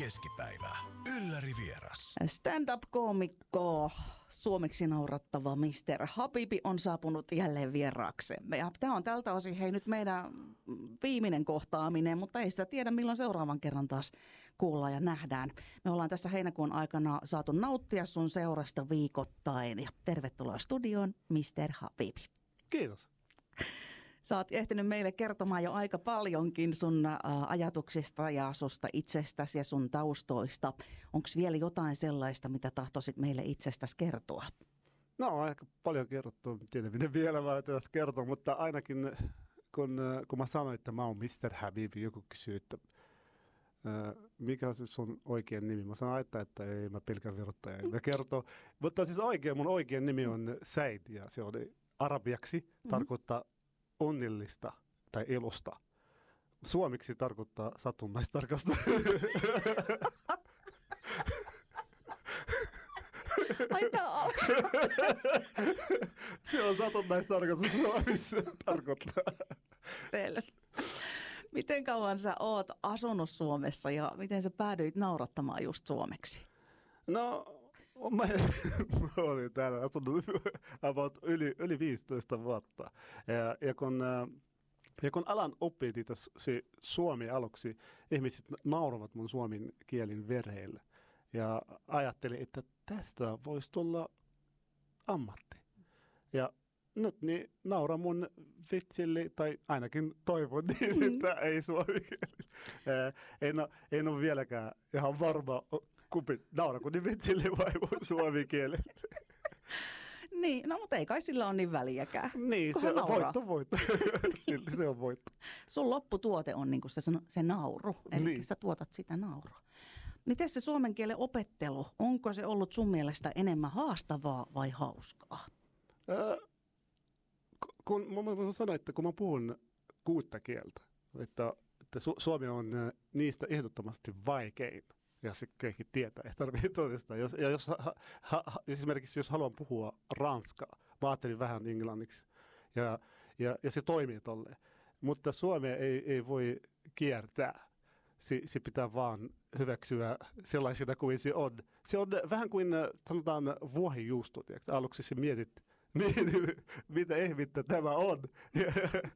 keskipäivä. Ylläri vieras. Stand-up-koomikko, suomeksi naurattava Mr. Habibi on saapunut jälleen vieraaksemme. Ja tämä on tältä osin nyt meidän viimeinen kohtaaminen, mutta ei sitä tiedä milloin seuraavan kerran taas kuullaan ja nähdään. Me ollaan tässä heinäkuun aikana saatu nauttia sun seurasta viikoittain. Ja tervetuloa studioon, Mr. Habibi. Kiitos. Sä oot ehtinyt meille kertomaan jo aika paljonkin sun ajatuksista ja susta itsestäsi ja sun taustoista. Onko vielä jotain sellaista, mitä tahtoisit meille itsestäsi kertoa? No, aika paljon kerrottu. Tiedän, miten vielä mä tästä kertoa, mutta ainakin kun mä sanoin, että mä oon Mr. Habibi, joku kysyy, että mikä on sun oikea nimi? Mä sanoin, että ei, mä pelkään verottaja. Mä kertoo, mutta siis mun oikea nimi on Said ja se oli arabiaksi, tarkoittaa onnellista tai elosta. Suomeksi tarkoittaa satunnaistarkasta. Ai tää on. Se on satunnaistarkastus suomeksi tarkoittaa. Selvä. Miten kauan sä oot asunut Suomessa ja miten sä päädyit naurattamaan just suomeksi? No, mä olin täällä asunut about yli 15 vuotta. Ja kun alan oppiin se suomi aluksi, ihmiset nauravat mun suomen kielin verheille. Ja ajattelin, että tästä voisi tulla ammatti. Ja nyt niin naura mun vitsille, tai ainakin toivon niin, että ei suomi kieli. En ole vieläkään ihan varma, kumpi naurako niin vitsille vai suomi kielelle. Niin, no mutta ei kai sillä ole niin väliäkään. Niin, se on voitto. Se on voitto. Sun lopputuote on niinku se nauru, eli niin. Sä tuotat sitä naurua. Miten se suomen kielen opettelu, onko se ollut sun mielestä enemmän haastavaa vai hauskaa? Mä voin sanoa, että kun mä puhun kuutta kieltä, että suomi on niistä ehdottomasti vaikein. Ja se kaikki tietää, ei tarvitse todistaa. Esimerkiksi jos haluan puhua ranskaa, mä ajattelin vähän englanniksi. Ja se toimii tolleen. Mutta suomea ei voi kiertää. Se pitää vaan hyväksyä sellaisena kuin se on. Se on vähän kuin sanotaan vuohijuusto. Aluksi sä mietit, mitä ihmettä tämä on.